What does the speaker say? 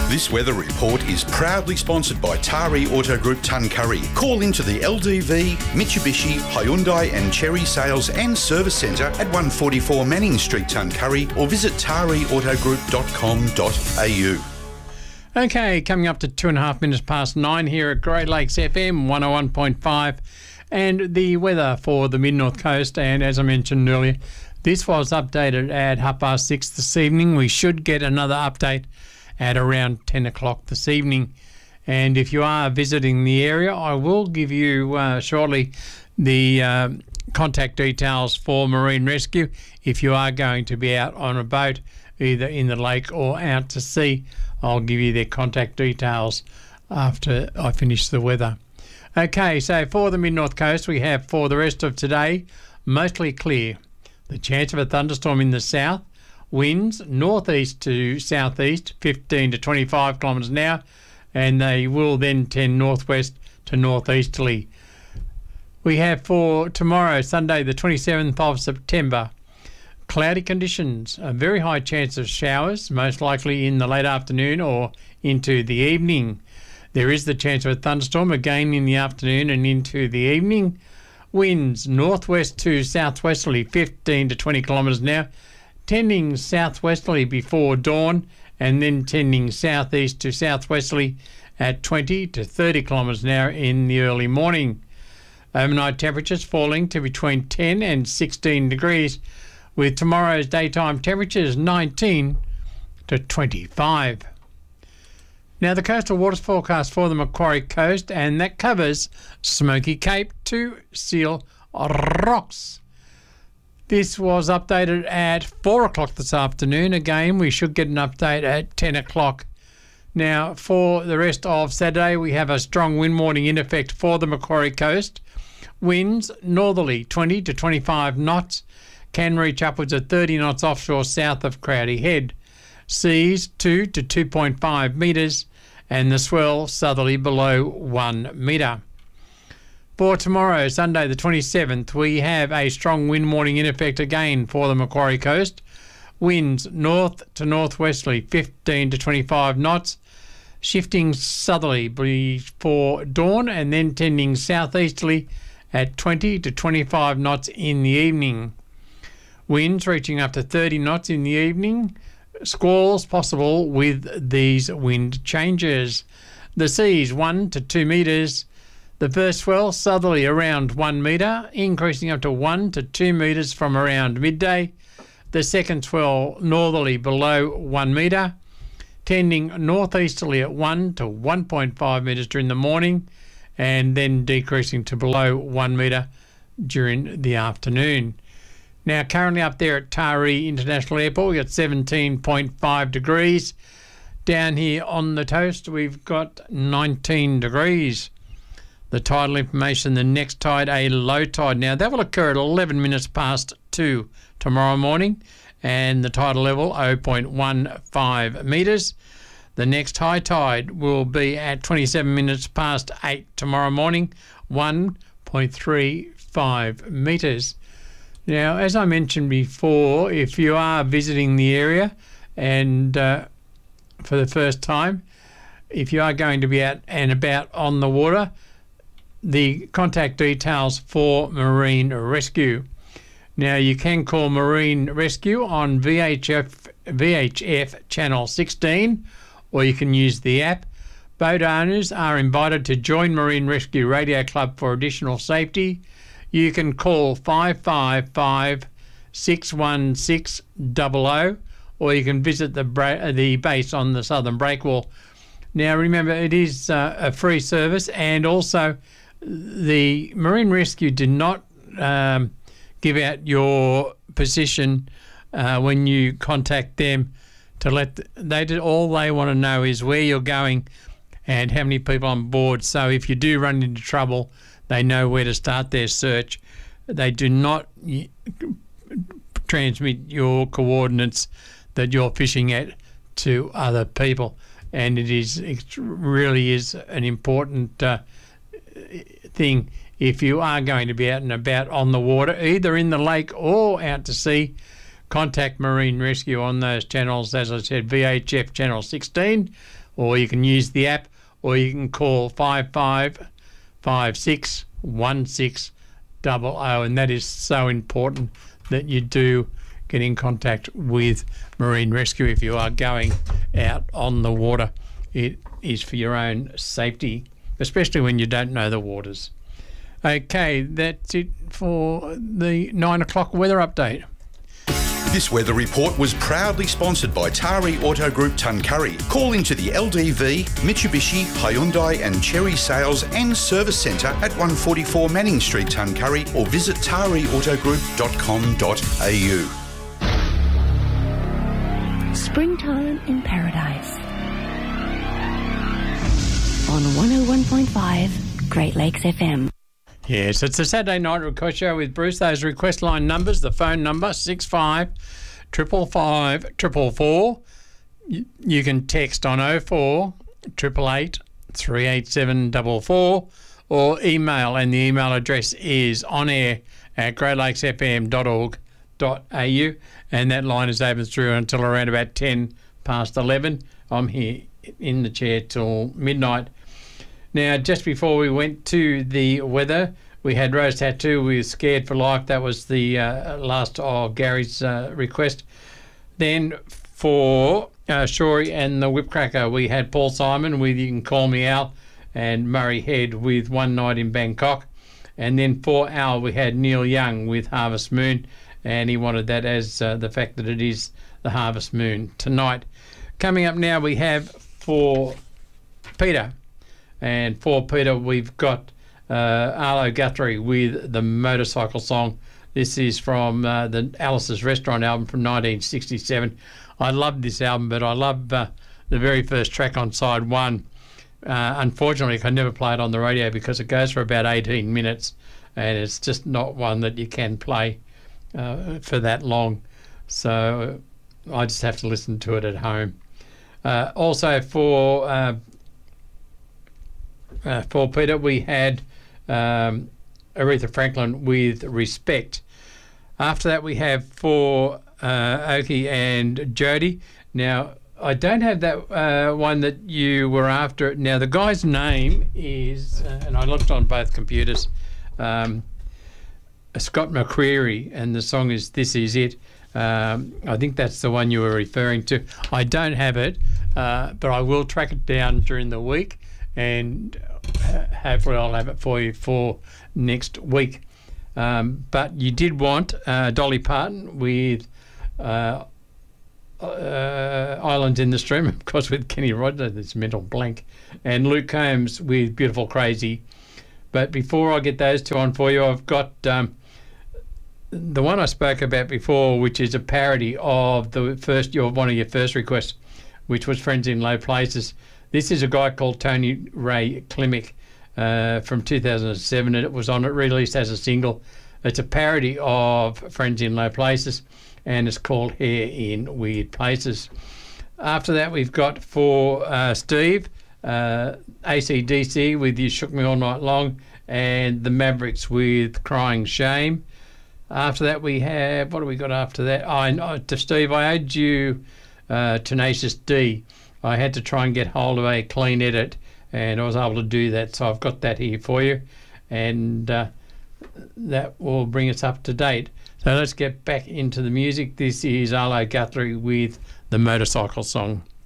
This weather report is proudly sponsored by Tari Auto Group Tuncurry. Call into the LDV, Mitsubishi, Hyundai and Cherry Sales and Service Centre at 144 Manning Street, Tuncurry, or visit tariautogroup.com.au. Okay, coming up to 9:02 here at Great Lakes FM 101.5, and the weather for the Mid-North Coast. And as I mentioned earlier, this was updated at 6:30 this evening. We should get another update at around 10 o'clock this evening. And if you are visiting the area, I will give you shortly the contact details for Marine Rescue if you are going to be out on a boat, either in the lake or out to sea. I'll give you their contact details after I finish the weather. Okay, so for the Mid-North Coast, we have for the rest of today, mostly clear. The chance of a thunderstorm in the south. Winds northeast to southeast, 15 to 25 kilometres an hour, and they will then tend northwest to northeasterly. We have for tomorrow, Sunday, the 27th of September, cloudy conditions, a very high chance of showers, most likely in the late afternoon or into the evening. There is the chance of a thunderstorm again in the afternoon and into the evening. Winds northwest to southwesterly, 15 to 20 kilometres an hour, tending southwesterly before dawn and then tending southeast to southwesterly at 20 to 30 kilometres an hour in the early morning. Overnight temperatures falling to between 10 and 16 degrees, with tomorrow's daytime temperatures 19 to 25. Now the coastal waters forecast for the Macquarie Coast, and that covers Smoky Cape to Seal Rocks. This was updated at 4 o'clock this afternoon. Again, we should get an update at 10 o'clock. Now, for the rest of Saturday, we have a strong wind warning in effect for the Macquarie Coast. Winds northerly 20 to 25 knots, can reach upwards of 30 knots offshore south of Crowdy Head. Seas 2 to 2.5 metres, and the swell southerly below 1 metre. For tomorrow, Sunday the 27th, we have a strong wind warning in effect again for the Macquarie Coast. Winds north to northwesterly 15 to 25 knots, shifting southerly before dawn and then tending southeasterly at 20 to 25 knots in the evening. Winds reaching up to 30 knots in the evening. Squalls possible with these wind changes. The seas 1 to 2 metres. The first swell southerly around 1 metre, increasing up to 1 to 2 metres from around midday. The second swell northerly below 1 metre, tending northeasterly at 1 to 1.5 metres during the morning, and then decreasing to below 1 metre during the afternoon. Now currently up there at Taree International Airport, we've got 17.5 degrees. Down here on the coast, we've got 19 degrees. The tidal information, the next tide, a low tide. Now, that will occur at 11 minutes past 2 tomorrow morning, and the tidal level 0.15 metres. The next high tide will be at 27 minutes past 8 tomorrow morning, 1.35 metres. Now, as I mentioned before, if you are visiting the area and for the first time, if you are going to be out and about on the water, the contact details for Marine Rescue. Now, you can call Marine Rescue on VHF Channel 16, or you can use the app. Boat owners are invited to join Marine Rescue Radio Club for additional safety. You can call 555-616-00, or you can visit the base on the Southern Breakwall. Now, remember, it is a free service, and also the Marine Rescue did not give out your position when you contact them. All they want to know is where you're going and how many people on board. So if you do run into trouble, they know where to start their search. They do not transmit your coordinates that you're fishing at to other people, and it really is an important thing. If you are going to be out and about on the water, either in the lake or out to sea, contact Marine Rescue on those channels, as I said, VHF Channel 16 or you can use the app, or you can call 5556 1600, and that is so important that you do get in contact with Marine Rescue if you are going out on the water. It is for your own safety, especially when you don't know the waters. Okay, that's it for the 9 o'clock weather update. This weather report was proudly sponsored by Tari Auto Group Tuncurry. Call into the LDV, Mitsubishi, Hyundai and Cherry Sales and Service Centre at 144 Manning Street, Tuncurry, or visit tariautogroup.com.au. Springtime in Paradise on 101.5 Great Lakes FM. Yes, it's a Saturday night request show with Bruce. Those request line numbers, the phone number 65 555 444. You can text on 04 888 387 44 or email, and the email address is onair@greatlakesfm.org.au, and that line is open through until around about 10 past 11. I'm here in the chair till midnight. Now, just before we went to the weather, we had Rose Tattoo with Scared for Life. That was the last of Gary's request. Then for Shory and the Whipcracker, we had Paul Simon with You Can Call Me Al, and Murray Head with One Night in Bangkok. And then for Al, we had Neil Young with Harvest Moon, and he wanted that as the fact that it is the Harvest Moon tonight. Coming up now, we have for Peter. And for Peter, we've got Arlo Guthrie with the Motorcycle Song. This is from the Alice's Restaurant album from 1967. I love this album, but I love the very first track on side one. Unfortunately, I can never play it on the radio because it goes for about 18 minutes, and it's just not one that you can play for that long. So I just have to listen to it at home. Also for Peter, we had Aretha Franklin with Respect. After that, we have for Oki and Jody. Now, I don't have that one that you were after. Now, the guy's name is, and I looked on both computers, Scott McCreery, and the song is This Is It. I think that's the one you were referring to. I don't have it, but I will track it down during the week, and hopefully I'll have it for you for next week. But you did want Dolly Parton with Islands in the Stream, of course, with Kenny Rogers, this mental blank, and Luke Combs with Beautiful Crazy. But before I get those two on for you, I've got the one I spoke about before, which is a parody of one of your first requests, which was Friends in Low Places. This is a guy called Tony Ray Klimek from 2007, and it was released as a single. It's a parody of Friends in Low Places, and it's called Hair in Weird Places. After that, we've got for Steve, AC/DC with You Shook Me All Night Long, and the Mavericks with Crying Shame. After that, we have, what do we got after that? To Steve, I owed you Tenacious D. I had to try and get hold of a clean edit, and I was able to do that, so I've got that here for you, and that will bring us up to date. So let's get back into the music. This is Arlo Guthrie with the Motorcycle Song.